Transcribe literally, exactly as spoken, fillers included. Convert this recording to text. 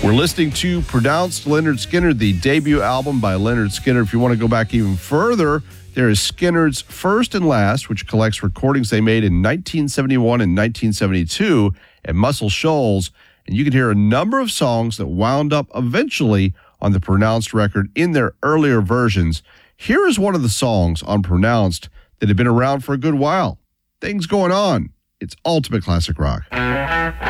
We're listening to Pronounced Lynyrd Skynyrd, the debut album by Lynyrd Skynyrd. If you want to go back even further, there is Skynyrd's First and Last, which collects recordings they made in nineteen seventy-one and nineteen seventy-two at Muscle Shoals. And you can hear a number of songs that wound up eventually on the Pronounced record in their earlier versions. Here is one of the songs on Pronounced that had been around for a good while. Things Going On. It's ultimate classic rock.